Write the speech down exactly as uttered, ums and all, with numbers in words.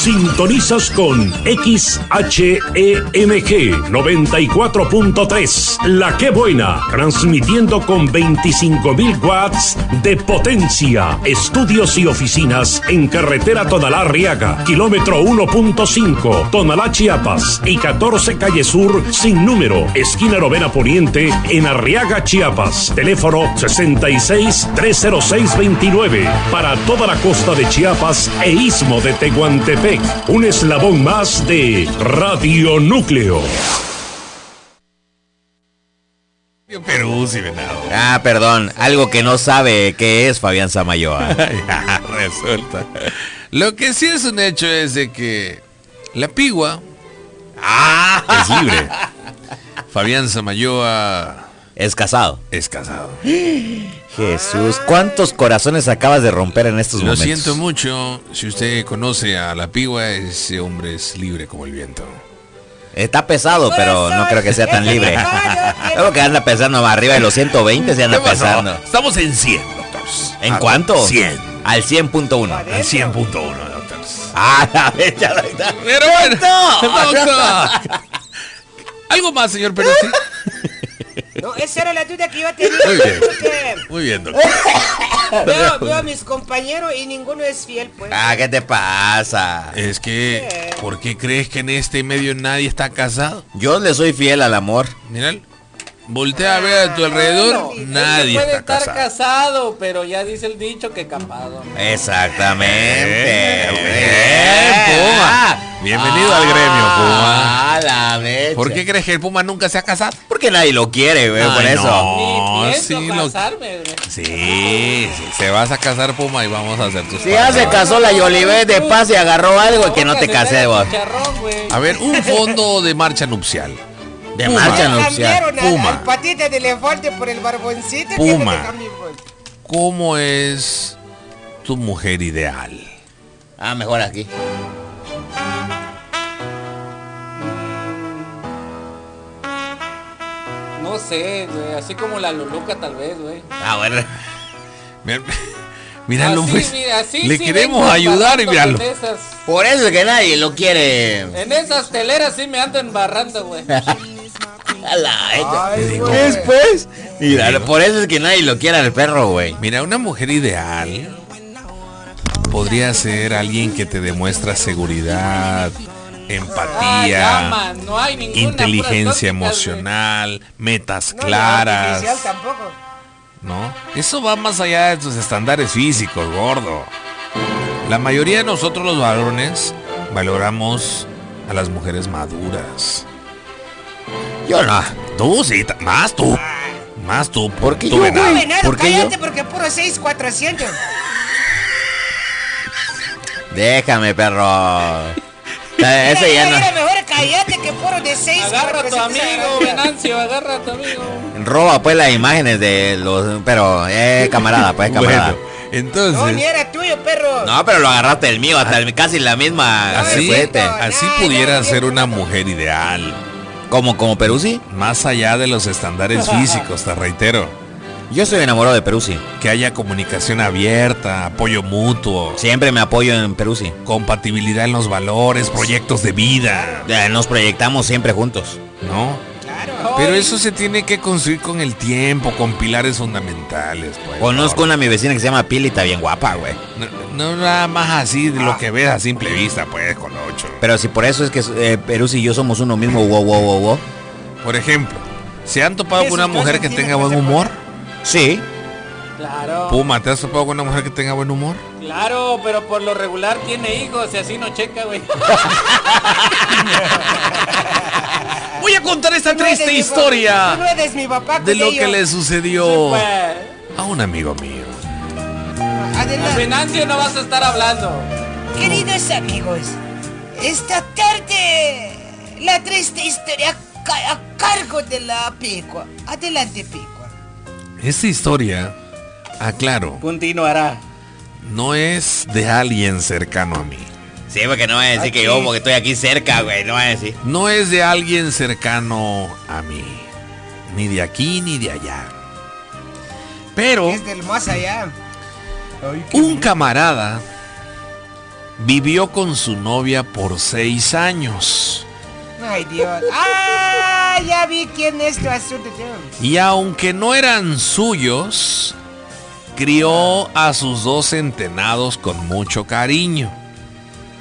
Sintonizas con X H E M G noventa y cuatro punto tres, La Que Buena, transmitiendo con veinticinco mil watts de potencia. Estudios y oficinas en carretera Tonalá-Arriaga, kilómetro uno punto cinco, Tonalá, Chiapas, y catorce Calle Sur, sin número, esquina Novena Poniente, en Arriaga, Chiapas. Teléfono sesenta y seis, trescientos seis, veintinueve. Para toda la costa de Chiapas e istmo de Tehuantepec. Un eslabón más de Radio Núcleo. Perú, sí, venado. Ah, perdón. Algo que no sabe qué es Fabián Samayoa. Ya, resulta. Lo que sí es un hecho es de que la pigua ah, es libre. Fabián Samayoa es casado. Es casado. Jesús, ¿cuántos corazones acabas de romper en estos Lo momentos? Lo siento mucho. Si usted conoce a la pigua, ese hombre es libre como el viento. Está pesado, pero no creo que sea tan libre. Creo que anda pesando más arriba de los ciento veinte, se anda pesando. Estamos en cien, doctor. ¿En cuánto? cien. Al cien punto uno. Al cien punto uno, doctor. Ah, la fecha, doctor. Pero bueno, doctor. ¿Algo más, señor Perucci? No, esa era la duda que iba a tener. Muy bien. Muy bien, doctor. Veo, veo a mis compañeros y ninguno es fiel, pues. Ah, ¿qué te pasa? Es que, ¿por qué crees que en este medio nadie está casado? Yo le soy fiel al amor. Mira, voltea a ver a tu alrededor, no, nadie puede está estar casado. casado, pero ya dice el dicho que capado. Exactamente. Bien, bien, Puma. Bienvenido ah, al gremio, Puma. Ah, la mecha. ¿Por qué crees que el Puma nunca se ha casado? Porque nadie lo quiere, güey, por eso. No, Ni sí, casarme, lo... sí, sí, se vas a casar, Puma, y vamos a hacer tus Si ya se casó la Yolivet de paz y agarró algo y que no te casé, vos. A ver, un fondo de marcha nupcial. De Puma. Marcha nupcial. Puma. Al, al patita de elefante por el barboncito. Puma. ¿Cómo es tu mujer ideal? Ah, mejor aquí. No sé, güey, así como la Luluca tal vez, güey. Ah, bueno. Míralo, así, pues. Mira, así, le sí queremos ayudar y míralo. Esas, por eso es que nadie lo quiere. En esas teleras sí me ando embarrando, güey. Después, mira, por eso es que nadie lo quiere al perro, güey. Mira, una mujer ideal podría ser alguien que te demuestra seguridad, empatía, Ay, llama, no hay ninguna, inteligencia emocional, wey. Metas no, claras. Tampoco. ¿No? Eso va más allá de tus estándares físicos, gordo. La mayoría de nosotros los varones valoramos a las mujeres maduras. Yo no. Tú sí, más tú. Más tú. ¿Por qué tú yo, venado? Venado, ¿Por qué cállate yo? Porque puro seis cuatrocientos. Déjame, perro. Ese ya no. Era mejor cállate que puro de seis. Agarra a tu amigo, Venancio, agarra a tu amigo. Roba pues las imágenes de los. Pero, eh, camarada, pues, camarada. Bueno, entonces. No, ni era tuyo, perro. No, pero lo agarraste el mío, hasta el, casi la misma. Así, fuete. así pudiera ser una mujer ideal. ¿Cómo, como Peruzzi? Más allá de los estándares físicos, te reitero. Yo estoy enamorado de Peruzzi. Que haya comunicación abierta, apoyo mutuo. Siempre me apoyo en Peruzzi. Compatibilidad en los valores, proyectos de vida. Ya, nos proyectamos siempre juntos. ¿No? Claro. Pero eso se tiene que construir con el tiempo, con pilares fundamentales, pues. Conozco no. una mi vecina que se llama Pili, está bien guapa, güey. No, no nada más así de lo que ves a simple vista, pues, con ocho. Pero si por eso es que eh, Peruzzi y yo somos uno mismo, wow, wow, wow, wow. Por ejemplo, ¿se han topado con una mujer que tenga buen humor? Sí. Claro. Puma, ¿te has topado con una mujer que tenga buen humor? Claro, pero por lo regular tiene hijos y así no checa, güey. Voy a contar esta triste historia no eres mi papá, de lo que le sucedió sí, pues. a un amigo mío. A Venancio no vas a estar hablando. Queridos amigos, esta tarde la triste historia a cargo de la Picua. Adelante, Picua. Esta historia, aclaro, continuará. No es de alguien cercano a mí. Sí, porque no va a decir aquí. Que yo porque estoy aquí cerca, güey, no va a decir. No es de alguien cercano a mí. Ni de aquí ni de allá. Pero es del más allá. Ay, un camarada vivió con su novia por seis años. Ay, Dios. ¡Ah! Ya vi quién es tu asunto. Y aunque no eran suyos, crió a sus dos centenados con mucho cariño.